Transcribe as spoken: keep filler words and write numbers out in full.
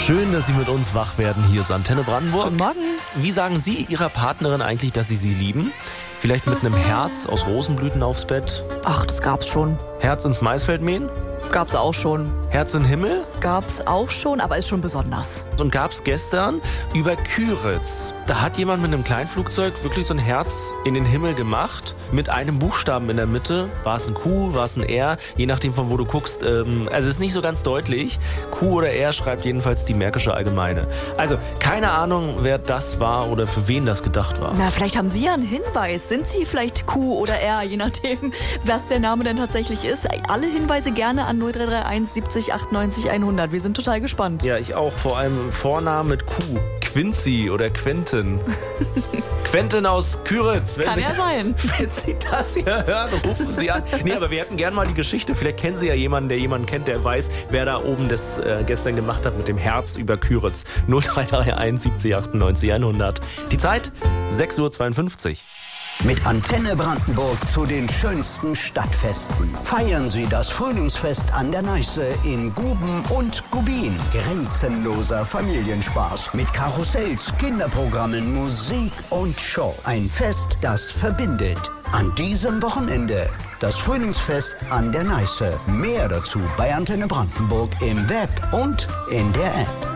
Schön, dass Sie mit uns wach werden. Hier ist Antenne Brandenburg. Guten Morgen. Wie sagen Sie Ihrer Partnerin eigentlich, dass Sie sie lieben? Vielleicht mit einem Herz aus Rosenblüten aufs Bett? Ach, das gab's schon. Herz ins Maisfeld mähen? Gab's auch schon. Herz in den Himmel? Gab's auch schon, aber ist schon besonders. Und gab's gestern über Küritz. Da hat jemand mit einem Kleinflugzeug wirklich so ein Herz in den Himmel gemacht, mit einem Buchstaben in der Mitte. War es ein Q, war es ein R, je nachdem von wo du guckst. Ähm, also es ist nicht so ganz deutlich. Q oder R schreibt jedenfalls die Märkische Allgemeine. Also keine Ahnung, wer das war oder für wen das gedacht war. Na, vielleicht haben Sie ja einen Hinweis. Sind Sie vielleicht Q oder R, je nachdem, was der Name denn tatsächlich ist. Alle Hinweise gerne an null drei drei eins siebzig achtundneunzig hundert. Wir sind total gespannt. Ja, ich auch. Vor allem Vornamen mit Q. Quincy oder Quentin. Quentin aus Küritz. Wenn Kann Sie, ja sein. Wenn Sie das hier hören, rufen Sie an. Nee, aber wir hätten gerne mal die Geschichte. Vielleicht kennen Sie ja jemanden, der jemanden kennt, der weiß, wer da oben das äh, gestern gemacht hat mit dem Herz über Küritz. null drei drei eins siebzig achtundneunzig hundert. Die Zeit sechs Uhr zweiundfünfzig. Mit Antenne Brandenburg zu den schönsten Stadtfesten. Feiern Sie das Frühlingsfest an der Neiße in Guben und Gubin. Grenzenloser Familienspaß mit Karussells, Kinderprogrammen, Musik und Show. Ein Fest, das verbindet. An diesem Wochenende das Frühlingsfest an der Neiße. Mehr dazu bei Antenne Brandenburg im Web und in der App.